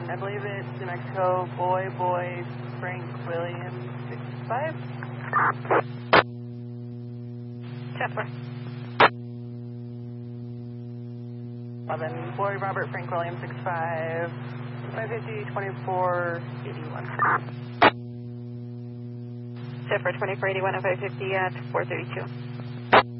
I believe it's New Mexico, Boy, Frank Williams, 65. Chapter. 11, Boy, Robert, Frank Williams, 65, 550, 2481. Chapter 2481 and 550 at 432.